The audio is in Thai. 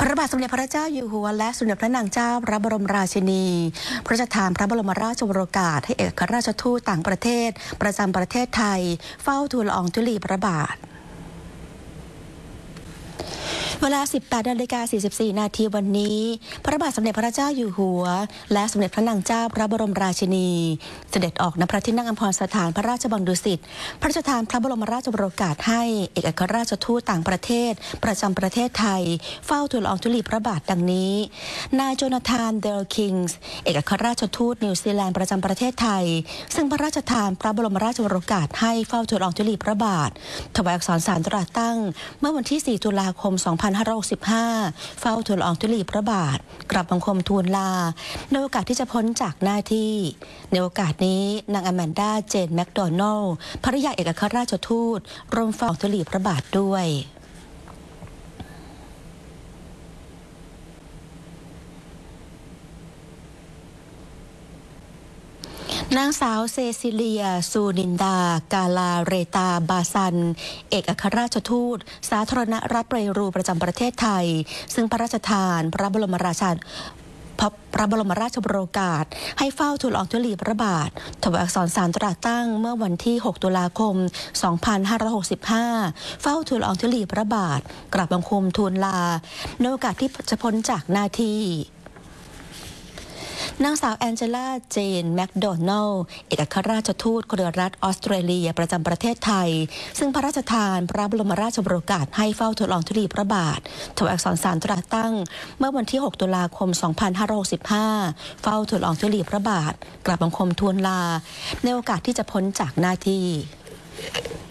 พระบาทสมเด็จพระเจ้าอยู่หัวและสมเด็จพระนางเจ้าพระบรมราชินีพระราชทานพระบรมราชโองการให้เอกอัครราชทูตต่างประเทศประจำประเทศไทยเฝ้าทูลละอองธุลีพระบาทเวลา 18:44 นาทีวันนี้พระบาทสมเด็จพระเจ้าอยู่หัวและสมเด็จพระนางเจ้าพระบรมราชินีเสด็จออกณพระที่นั่งอัมพรสถานพระราชวังดุสิตพระราชทานพระบรมราชโองการให้เอกอัครราชทูตต่างประเทศประจำประเทศไทยเฝ้าทูลละอองธุลีพระบาทดังนี้นายโจนาธานเดลคิงส์เอกอัครราชทูตนิวซีแลนด์ประจำประเทศไทยซึ่งพระราชทานพระบรมราชโองการให้เฝ้าทูลละอองธุลีพระบาทถวายอักษรศาลตราตั้งเมื่อวันที่ 4 ตุลาคม 2565 เฝ้าทูลละอองธุลีพระบาทกราบบังคมทูลลาในโอกาสที่จะพ้นจากหน้าที่ในโอกาสนี้นางอแมนดาเจนแมคโดนัลด์ภริยาเอกอัครราชทูตร่วมเฝ้าทูลละอองธุลีพระบาทด้วยนางสาวเซซิเลียซูนินดากาลาเรตาบาซันเอกอัครราชทูตสาธารณรัฐเปรูประจำประเทศไทยซึ่งพระราชทานพระบรมราชโองการให้เฝ้าทูลละอองธุลีพระบาทถวายอักษรศาลตราตั้งเมื่อวันที่ 6 ตุลาคม 2565 เฝ้าทูลละอองธุลีพระบาทกราบบังคมทูลลาในโอกาสที่จะพ้นจากหน้าที่นางสาวแองเจล่าเจนแมคโดนัลด์เอกอัครราชทูตเครือรัฐออสเตรเลียประจำประเทศไทยซึ่งพระราชทานพระบรมราชโองการให้เฝ้าทูลละอองธุลีพระบาทถวายอักษรศาลตราตั้งเมื่อวันที่ 6 ตุลาคม 2565 เฝ้าทูลละอองธุลีพระบาทกราบบังคมทูลลาในโอกาสที่จะพ้นจากหน้าที่